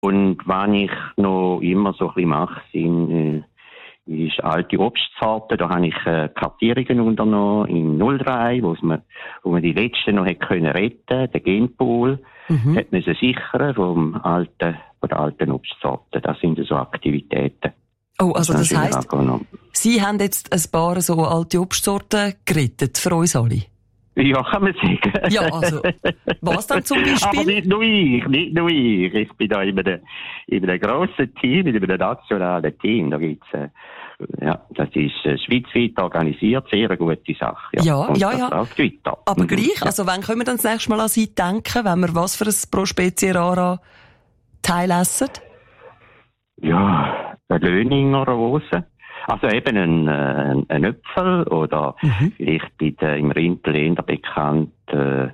Und was ich noch immer so ein bisschen mache, ist alte Obstsorten. Da habe ich Kartierungen unternommen im 03, wo man die letzten noch hätte retten können, den Genpool. Hat man sie sichern von der alten Obstsorten. Das sind so Aktivitäten. Oh, also das heisst, Sie haben jetzt ein paar so alte Obstsorten gerettet für uns alle? Ja, kann man sagen. Ja, also, was dann zum Beispiel? Aber nicht nur ich. Ich bin da in einem grossen Team, in einem nationalen Team. Da gibt's, das ist schweizweit organisiert, sehr eine gute Sache. Ja. Weiter. Aber gleich, also wann können wir dann das nächste Mal an Sie denken, wenn wir was für ein Pro Spezie Rara Teil essen? Ja, eine Löninger Rose. Also eben ein Äpfel oder vielleicht im Rindländer bekannt der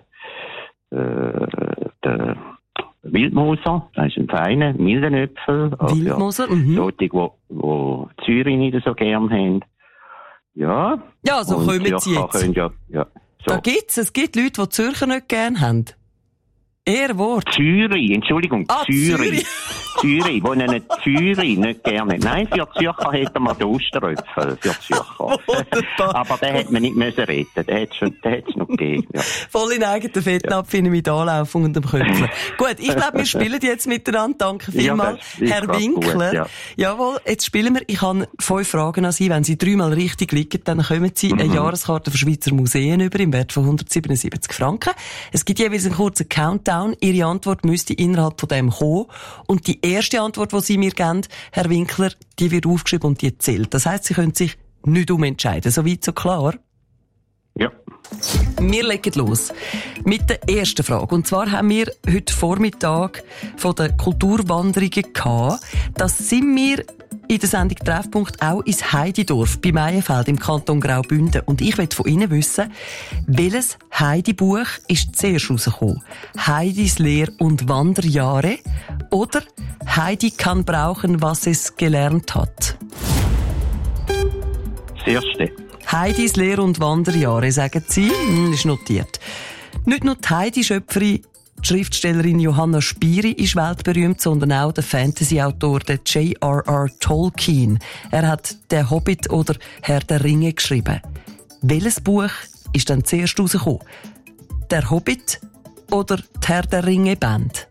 Wildmoser, das ist ein feiner, milder Äpfel. Wildmoser, Solche, die Zürich nicht so gern haben. Ja. Ja, so kommen Sie jetzt. So. Es gibt Leute, die Zürcher nicht gern haben. Wort. Zürich, Entschuldigung, Zürich. Zürich, wo einen Zürich nicht gerne. Nein, für Zürcher hätten wir den Osteröpfel, für Zürcher. Aber den hätte man nicht müssen retten. Den hätte es noch gegeben. Ja. Voll in eigenen Fettnapf mit Anlaufung und dem Köpfen. Gut, ich glaube, wir spielen jetzt miteinander. Danke vielmals, Herr Winkler. Gut, ja. Jawohl, jetzt spielen wir. Ich habe 5 Fragen an Sie. Wenn Sie 3-mal richtig liegen, dann kommen Sie eine Jahreskarte für Schweizer Museen über im Wert von 177 Franken. Es gibt jeweils einen kurzen Countdown. Ihre Antwort müsste innerhalb von dem kommen. Und die erste Antwort, die Sie mir geben, Herr Winkler, die wird aufgeschrieben und die zählt. Das heisst, Sie können sich nicht umentscheiden. So weit, so klar? Ja. Wir legen los mit der ersten Frage. Und zwar haben wir heute Vormittag von den Kulturwanderungen gehabt. Das sind wir in der Sendung Treffpunkt auch ins Heididorf bei Meienfeld im Kanton Graubünden. Und ich will von Ihnen wissen, welches Heidi-Buch ist zuerst rausgekommen? Heidis Lehr- und Wanderjahre oder Heidi kann brauchen, was es gelernt hat? Das erste. Heidis Lehr- und Wanderjahre, sagen Sie? Ist notiert. Nicht nur die Heidi-Schöpferin, die Schriftstellerin Johanna Spyri ist weltberühmt, sondern auch der Fantasy-Autor der J.R.R. Tolkien. Er hat «Der Hobbit» oder «Herr der Ringe» geschrieben. Welches Buch ist dann zuerst rausgekommen? «Der Hobbit» oder die «Herr der Ringe»-Band?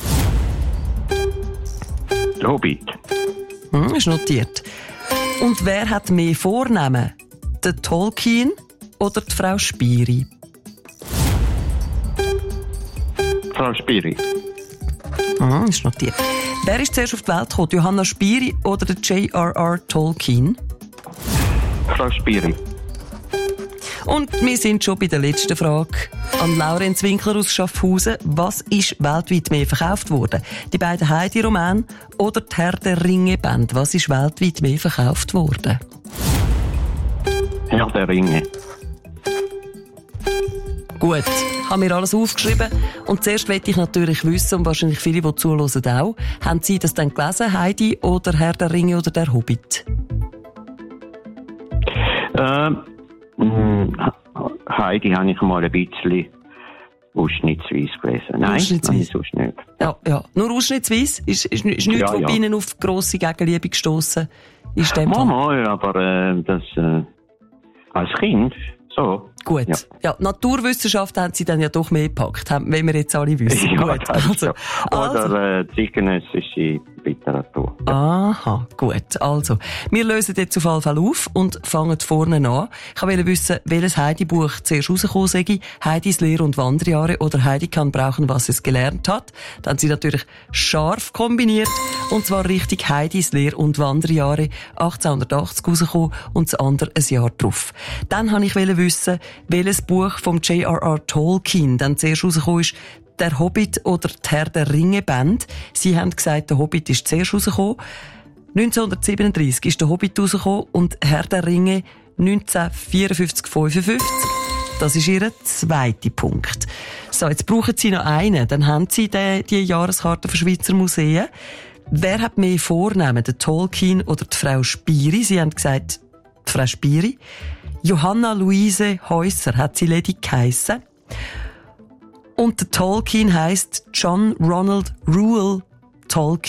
«Der Hobbit». Ist notiert. Und wer hat mehr Vornamen? Der Tolkien oder die Frau Spyri? Frau Spyri. Ist notiert. Wer ist zuerst auf die Welt gekommen? Johanna Spyri oder der J.R.R. Tolkien? Frau Spyri. Und wir sind schon bei der letzten Frage an Laurenz Winkler aus Schaffhausen. Was ist weltweit mehr verkauft worden? Die beiden Heidi-Romane oder die Herr der Ringe-Band? Was ist weltweit mehr verkauft worden? Herr der Ringe. Gut, haben wir alles aufgeschrieben. Und zuerst möchte ich natürlich wissen, und wahrscheinlich viele, die zuhören auch, haben Sie das dann gelesen, Heidi oder Herr der Ringe oder der Hobbit? Heidi habe ich mal ein bisschen ausschnittsweise gelesen. Nein, sonst nicht. Ja. Nur ausschnittsweise? Ist nichts, was bei Ihnen auf grosse Gegenliebe gestossen ist? Mal, aber das als Kind so. Gut. Ja, Naturwissenschaften haben Sie dann ja doch mehr gepackt, wenn wir jetzt alle wissen. Ja, gut. Oder zeitgenössische Literatur. Aha, gut. Also, wir lösen jetzt auf jeden Fall auf und fangen vorne an. Ich wollte wissen, welches Heidi-Buch zuerst rausgekommen sei. Heidis Lehr- und Wanderjahre oder Heidi kann brauchen, was es gelernt hat. Dann haben Sie natürlich scharf kombiniert. Und zwar richtig Heidis Lehr- und Wanderjahre 1880 rausgekommen und das andere ein Jahr drauf. Dann wollte ich wissen, welches Buch vom J.R.R. Tolkien dann zuerst rausgekommen ist. Der Hobbit oder die Herr der Ringe-Band. Sie haben gesagt, der Hobbit ist zuerst rausgekommen. 1937 ist der Hobbit rausgekommen und Herr der Ringe 1954-55. Das ist Ihr zweiter Punkt. So, jetzt brauchen Sie noch einen. Dann haben Sie die Jahreskarte für Schweizer Museen. Wer hat mehr Vornamen, der Tolkien oder die Frau Spyri? Sie haben gesagt, die Frau Spyri. Johanna Luise Häusser hat sie ledig geheissen. Und der Tolkien heisst John Ronald Reuel Tolkien.